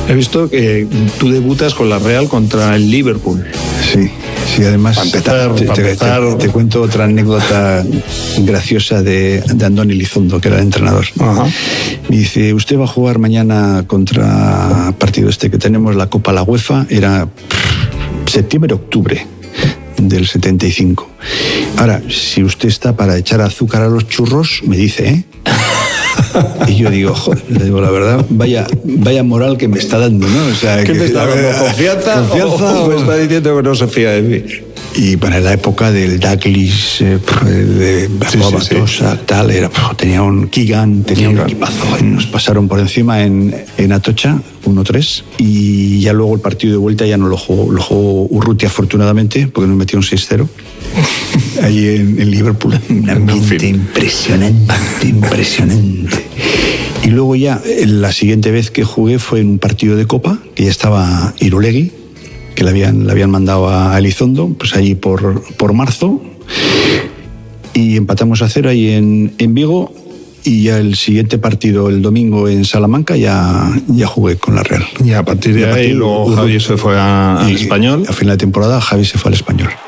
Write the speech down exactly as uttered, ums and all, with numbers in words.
He visto que tú debutas con la Real contra el Liverpool. Sí, sí, además para empezar, te, para te, empezar... te, te cuento otra anécdota graciosa de, de Andoni Elizondo, que era el entrenador. Ajá. Me dice, usted va a jugar mañana contra partido este que tenemos, la Copa la UEFA, era pff, septiembre-octubre del setenta y cinco. Ahora, si usted está para echar azúcar a los churros, me dice, ¿eh? Y yo digo, joder, le digo, la verdad, vaya, vaya moral que me está dando, ¿no? O sea, ¿Qué que, me está dando? ¿Confianza? ¿Confianza o, o me está diciendo que no se fía de mí? Y bueno, en la época del Douglas, eh, de Bacoa sí, sí, Batosa, sí. tal, era, tenía un Keegan, tenía Keegan. un equipazo. Nos pasaron por encima en, en Atocha, uno tres, y ya luego el partido de vuelta ya no lo jugó, lo jugó Urrutia, afortunadamente, porque nos metió un seis cero. Ahí en, en Liverpool. Un ambiente en fin. impresionante, impresionante. Y luego ya, la siguiente vez que jugué fue en un partido de Copa, que ya estaba Irulegui, que le habían, le habían mandado a Elizondo, pues allí por, por marzo, y empatamos a cero ahí en, en Vigo, y ya el siguiente partido, el domingo en Salamanca, ya, ya jugué con la Real. Y a partir de y ahí, partir, luego Javi se fue a, al Español. A fin de temporada, Javi se fue al Español.